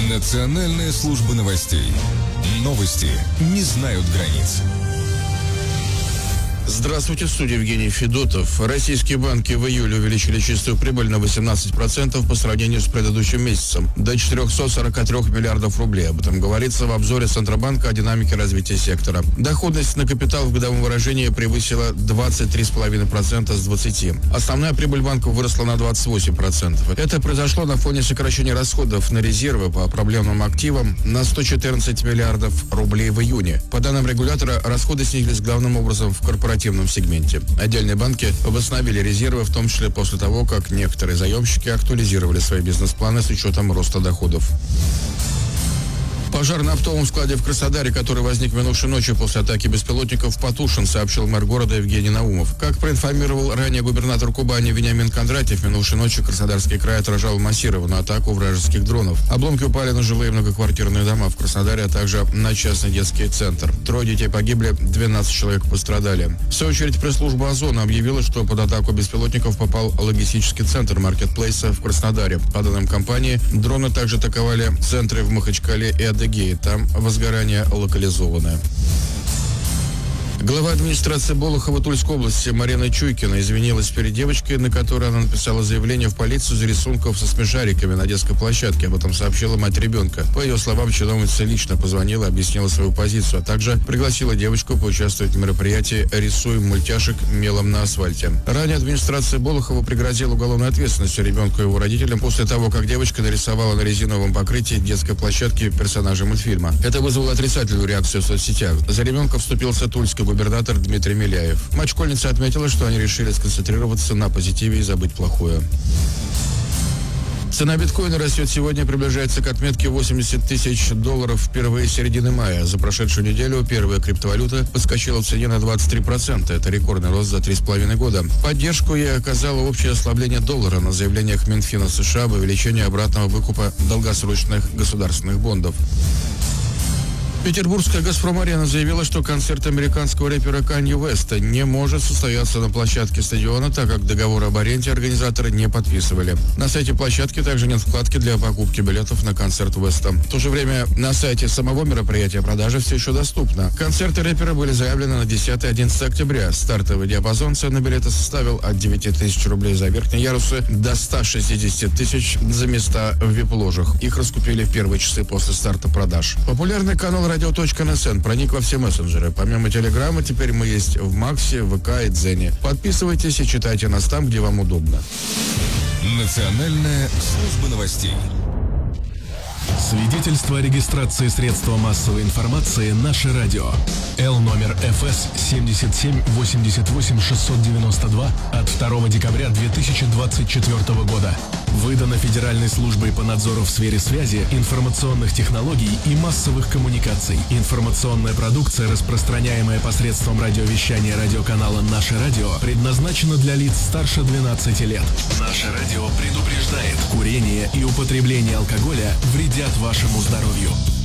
Национальная служба новостей. Новости не знают границ. Здравствуйте, в студии Евгений Федотов. Российские банки в июле увеличили чистую прибыль на 18% по сравнению с предыдущим месяцем, до 443 миллиардов рублей. Об этом говорится в обзоре Центробанка о динамике развития сектора. Доходность на капитал в годовом выражении превысила 23,5% с 20%. Основная прибыль банков выросла на 28%. Это произошло на фоне сокращения расходов на резервы по проблемным активам на 114 миллиардов рублей в июне. По данным регулятора, расходы снизились главным образом в корпоративном сегменте. Отдельные банки восстановили резервы, в том числе после того, как некоторые заемщики актуализировали свои бизнес-планы с учетом роста доходов. Пожар на оптовом складе в Краснодаре, который возник минувшей ночью после атаки беспилотников, потушен, сообщил мэр города Евгений Наумов. Как проинформировал ранее губернатор Кубани Вениамин Кондратьев, минувшей ночью Краснодарский край отражал массированную атаку вражеских дронов. Обломки упали на жилые многоквартирные дома в Краснодаре, а также на частный детский центр. 3 детей погибли, 12 человек пострадали. В свою очередь, пресс-служба Озона объявила, что под атаку беспилотников попал логистический центр маркетплейса в Краснодаре. По данным компании, дроны также атаковали центры в Махачкале и Адыгее. Там возгорание локализованное. Глава администрации Болохова Тульской области Марина Чуйкина извинилась перед девочкой, на которой она написала заявление в полицию за рисунков со смешариками на детской площадке. Об этом сообщила мать ребенка. По ее словам, чиновница лично позвонила и объяснила свою позицию, а также пригласила девочку поучаствовать в мероприятии «Рисуем мультяшек мелом на асфальте». Ранее администрация Болохова пригрозила уголовной ответственностью ребенку и его родителям после того, как девочка нарисовала на резиновом покрытии детской площадки персонажей мультфильма. Это вызвало отрицательную реакцию в соцсетях. За ребенка вступился тульский губернатор Дмитрий Миляев. Мать школьницы отметила, что они решили сконцентрироваться на позитиве и забыть плохое. Цена биткоина растет сегодня, приближается к отметке $80 тысяч впервые с середины мая. За прошедшую неделю первая криптовалюта подскочила в цене на 23%. Это рекордный рост за 3,5 года. Поддержку ей оказало общее ослабление доллара на заявлениях Минфина США об увеличении обратного выкупа долгосрочных государственных бондов. Петербургская «Газпром-арена» заявила, что концерт американского рэпера Канье Уэста не может состояться на площадке стадиона, так как договор об аренде организаторы не подписывали. На сайте площадки также нет вкладки для покупки билетов на концерт Уэста. В то же время на сайте самого мероприятия продажа все еще доступна. Концерты рэпера были заявлены на 10 и 11 октября. Стартовый диапазон цен на билеты составил от 9 тысяч рублей за верхние ярусы до 160 тысяч за места в вип-ложах. Их раскупили в первые часы после старта продаж. Популярный канал Radio.NSN проник во все мессенджеры. Помимо Телеграма, теперь мы есть в Максе, ВК и Дзене. Подписывайтесь и читайте нас там, где вам удобно. Национальная служба новостей. Свидетельство о регистрации средства массовой информации «Наше радио». Л номер ФС 77 88 692 от 2 декабря 2024 года. Выдано Федеральной службой по надзору в сфере связи, информационных технологий и массовых коммуникаций. Информационная продукция, распространяемая посредством радиовещания радиоканала «Наше радио», предназначена для лиц старше 12 лет. «Наше радио» предупреждает: курение и употребление алкоголя вредят вашему здоровью.